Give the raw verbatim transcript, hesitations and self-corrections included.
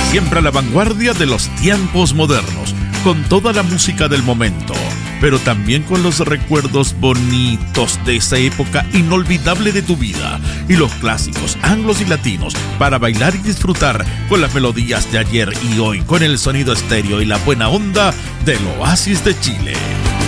Siempre a la vanguardia de los tiempos modernos, con toda la música del momento, pero también con los recuerdos bonitos de esa época inolvidable de tu vida y los clásicos anglos y latinos para bailar y disfrutar con las melodías de ayer y hoy, con el sonido estéreo y la buena onda del Oasis de Chile.